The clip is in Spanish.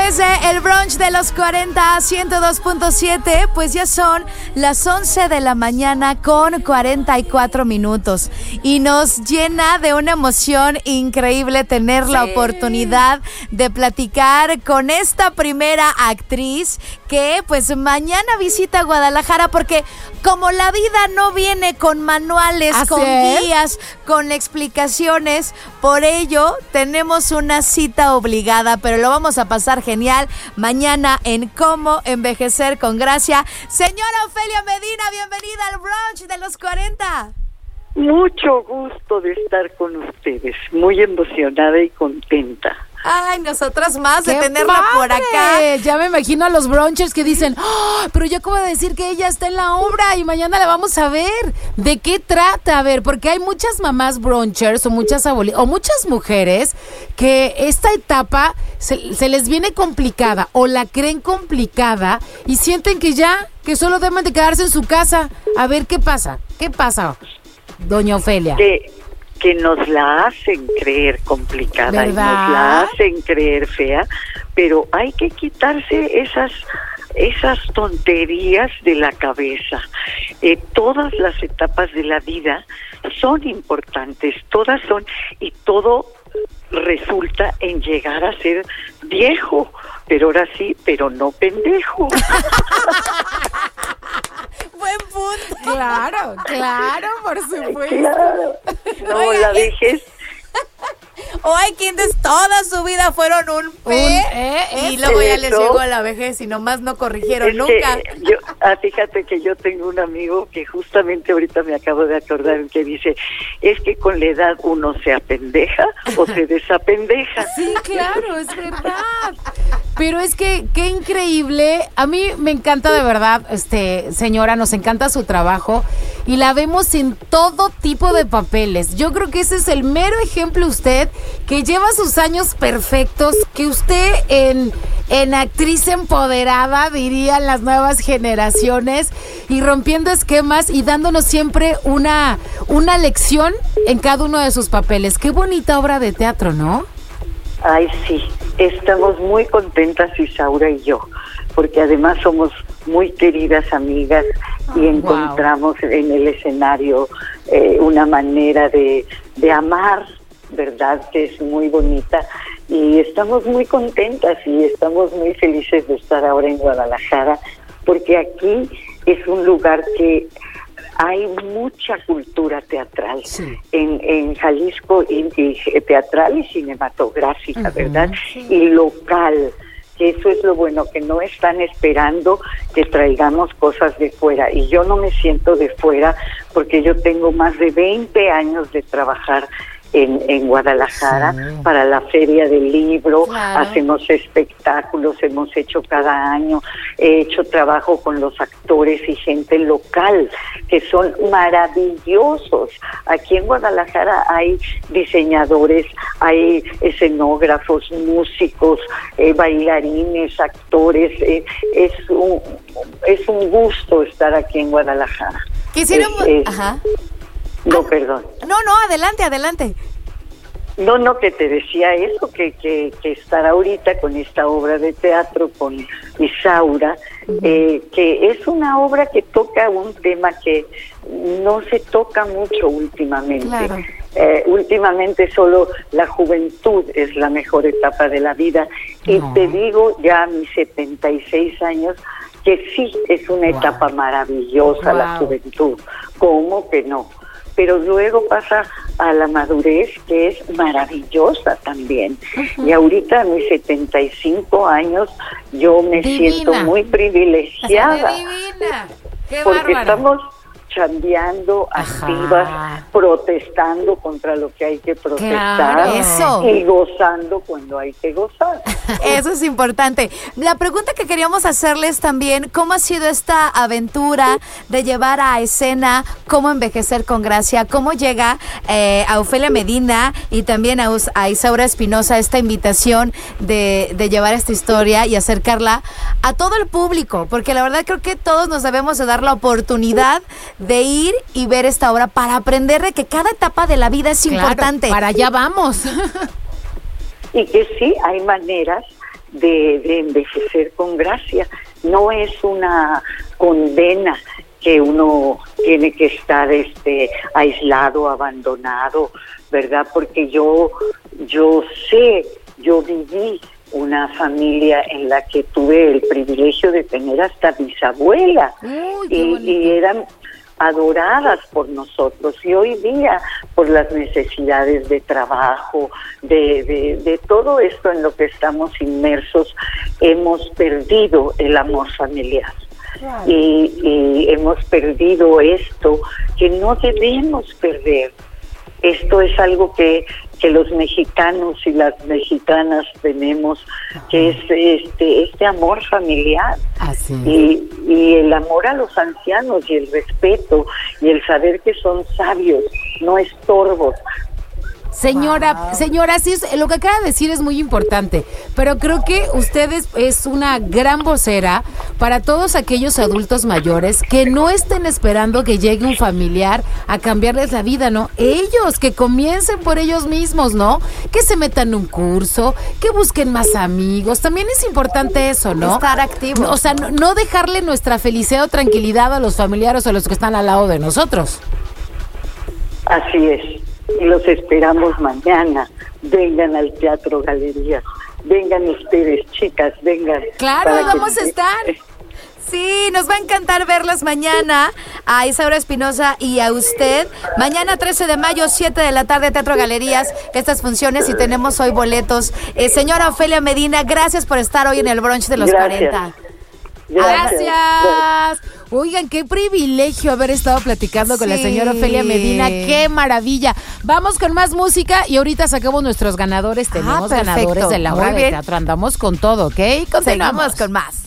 través de El Brunch de los 40, 102.7, pues ya son las 11 de la mañana con 44 minutos. Y nos llena de una emoción increíble tener la oportunidad de platicar con esta primera actriz que pues mañana visita Guadalajara, porque como la vida no viene con manuales, con guías, con explicaciones, por ello tenemos una cita obligada, pero lo vamos a pasar genial mañana en Cómo Envejecer con Gracia. Señora Ofelia Medina, bienvenida al Brunch de los 40. Mucho gusto de estar con ustedes, muy emocionada y contenta. Ay, nosotras más de tenerla por acá. Ya me imagino a los brunchers que dicen, pero yo acabo de decir que ella está en la obra y mañana la vamos a ver. ¿De qué trata? A ver, porque hay muchas mamás brunchers o muchas muchas mujeres que esta etapa se les viene complicada o la creen complicada y sienten que solo deben de quedarse en su casa. A ver, ¿qué pasa? ¿Qué pasa, doña Ofelia? Que nos la hacen creer complicada, ¿verdad? Y nos la hacen creer fea, pero hay que quitarse esas tonterías de la cabeza. Todas las etapas de la vida son importantes, todas son, y todo resulta en llegar a ser viejo, pero ahora sí, pero no pendejo. Buen punto. Claro, por supuesto. Claro. No, oiga, la vejez. O hay quienes toda su vida fueron un y luego ya les llegó a la vejez y nomás no corrigieron nunca. Fíjate que yo tengo un amigo que justamente ahorita me acabo de acordar que dice, es que con la edad uno se apendeja o se desapendeja. Sí, claro, es verdad. Pero es que qué increíble. A mí me encanta de verdad, señora, nos encanta su trabajo y la vemos en todo tipo de papeles. Yo creo que ese es el mero ejemplo usted, que lleva sus años perfectos, que usted en actriz empoderada, dirían las nuevas generaciones, y rompiendo esquemas y dándonos siempre una lección en cada uno de sus papeles. Qué bonita obra de teatro, ¿no? Ay, sí, estamos muy contentas Isaura y yo, porque además somos muy queridas amigas y encontramos en el escenario una manera de amar, ¿verdad? Que es muy bonita, y estamos muy contentas y estamos muy felices de estar ahora en Guadalajara, porque aquí es un lugar que hay mucha cultura teatral, sí, en Jalisco, y teatral y cinematográfica, ¿verdad? Sí. Y local, que eso es lo bueno, que no están esperando que traigamos cosas de fuera. Y yo no me siento de fuera porque yo tengo más de 20 años de trabajar en Guadalajara, sí, para la Feria del Libro. Claro. Hacemos espectáculos, hemos hecho cada año, he hecho trabajo con los actores y gente local, que son maravillosos. Aquí en Guadalajara hay diseñadores, hay escenógrafos, músicos, bailarines, actores. Es un gusto estar aquí en Guadalajara. Quisiéramos... Ajá. No, perdón. No, adelante. No, que te decía eso, que estar ahorita con esta obra de teatro con Isaura, que es una obra que toca un tema que no se toca mucho últimamente. Claro. Últimamente solo la juventud es la mejor etapa de la vida, y te digo ya a mis 76 años que sí es una etapa maravillosa, la juventud. ¿Cómo que no? Pero luego pasa a la madurez, que es maravillosa también. Y ahorita a mis 75 años yo me siento muy privilegiada. Divina. Qué porque bárbara. Estamos chambeando, activas, protestando contra lo que hay que protestar, y gozando cuando hay que gozar. Eso es importante. La pregunta que queríamos hacerles también, ¿cómo ha sido esta aventura de llevar a escena Cómo Envejecer con Gracia? ¿Cómo llega a Ofelia Medina y también a Isaura Espinosa esta invitación de llevar esta historia y acercarla a todo el público? Porque la verdad creo que todos nos debemos de dar la oportunidad de ir y ver esta obra para aprender de que cada etapa de la vida es importante. Para allá vamos. Y que sí, hay maneras de envejecer con gracia. No es una condena que uno tiene que estar aislado, abandonado, ¿verdad? Porque yo viví una familia en la que tuve el privilegio de tener hasta bisabuela. Y eran adoradas por nosotros, y hoy día por las necesidades de trabajo, de todo esto en lo que estamos inmersos, hemos perdido el amor familiar. Y hemos perdido esto que no debemos perder. Esto es algo que los mexicanos y las mexicanas tenemos, que es este amor familiar. Y el amor a los ancianos, y el respeto, y el saber que son sabios, no estorbos. Señora, sí, lo que acaba de decir es muy importante, pero creo que usted es una gran vocera para todos aquellos adultos mayores que no estén esperando que llegue un familiar a cambiarles la vida, ¿no? Ellos, que comiencen por ellos mismos, ¿no? Que se metan en un curso, que busquen más amigos. También es importante eso, ¿no? Estar activos. O sea, no dejarle nuestra felicidad o tranquilidad a los familiares o a los que están al lado de nosotros. Así es. Y los esperamos mañana. Vengan al Teatro Galerías. Vengan ustedes, chicas, vengan. Claro, vamos a estar. Sí, nos va a encantar verlas mañana, a Isaura Espinosa y a usted. Mañana 13 de mayo, 7 de la tarde, Teatro Galerías, estas funciones, y tenemos hoy boletos. Señora Ofelia Medina, gracias por estar hoy en el brunch de los 40. Gracias. Oigan, qué privilegio haber estado platicando con la señora Ofelia Medina. Qué maravilla. Vamos con más música y ahorita sacamos nuestros ganadores. Tenemos ganadores de la hora de teatro. Andamos con todo, ¿ok? Continuamos con más.